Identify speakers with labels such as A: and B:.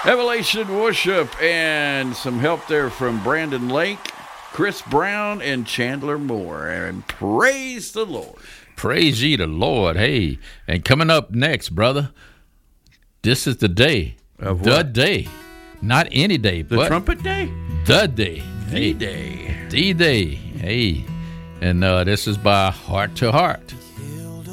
A: Evolution Worship, and some help there from Brandon Lake, Chris Brown, and Chandler Moore. And praise the Lord.
B: Praise ye the Lord. Hey, and coming up next, brother, this is the day.
A: Of
B: the
A: what?
B: day. Not any day,
A: The
B: but
A: trumpet day?
B: the day.
A: The day.
B: The day. Hey. And this is by Heart to Heart.